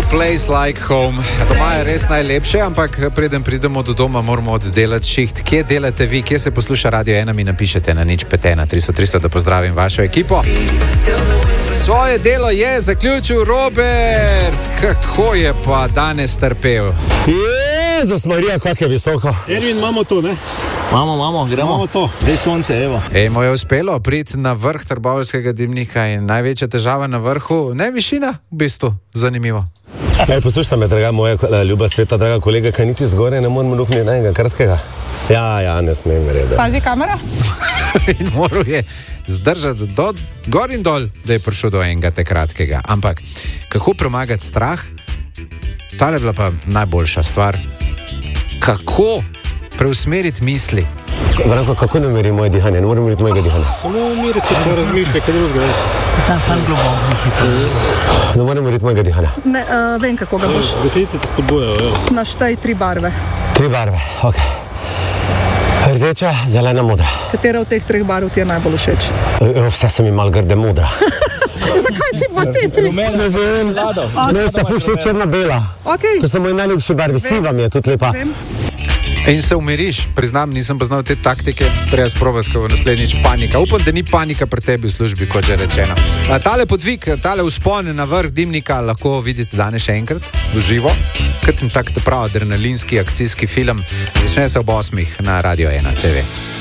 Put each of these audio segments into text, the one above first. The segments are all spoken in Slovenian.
place like home. Doma je res najlepše, ampak preden pridemo do doma, moramo oddelati šiht. Kje delate vi, kje se posluša Radio 1, mi napišete na 051 300 da pozdravim vašo ekipo. Svoje delo je zaključil Robert. Kako je pa danes trpel? Jezus Marija, kak je visoko. Ervin, imamo to, ne? Imamo, gremo. Imamo to. Zdaj sonce, evo. Mu je uspelo priti na vrh Trboveljskega dimnika in največja težava na vrhu, ne višina, v bistvu, zanimivo. Poslušajte me, draga moja ljuba sveta, draga kolega, kaj niti zgore ne moramo lukniti enega kratkega. Ja, ne smem verjeti. Pazi kamera. In moral je zdržati gor in dol, da je prišel do enega te kratkega. Ampak kako premagati strah? Tale je bila pa najboljša stvar. Kako preusmeriti misli? Branko, kako ne meri moje dihanje? Ne moram meriti mojega dihanja. Samo miri se to razmišlja, kaj drugega. Sam globoko. Ne moram meriti mojega dihanja. Ne, vem, kako ga boš. Besedice te spodbujajo. Naštaj 3 barve. 3 barve, ok. Rdeča, zelena, modra. Katera od teh 3 barv ti je najbolj všeč? Vse so mi mal grde modra. Zakaj si pa te 3? Ne vem, ne se fuši črna-bela. Okay. To so moji najljubši barvi, siva mi je tudi lepa. Vem. In se umiriš, priznam, nisem poznal te taktike, treba sprobati, ko bo naslednjič panika. Upam, da ni panika pri tebi v službi, kot že rečeno. Tale podvig, tale vzpon na vrh dimnika lahko vidite danes še enkrat v živo. Kot in tak prav adrenalinski akcijski film. Začne se ob 8 na Radio 1 TV.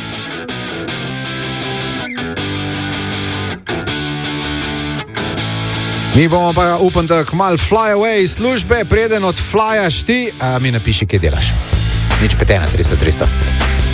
Mi bomo pa, upam, da kmalu fly away iz službe, preden od flyaš ti, mi napiši, kje delaš. 051 300 300.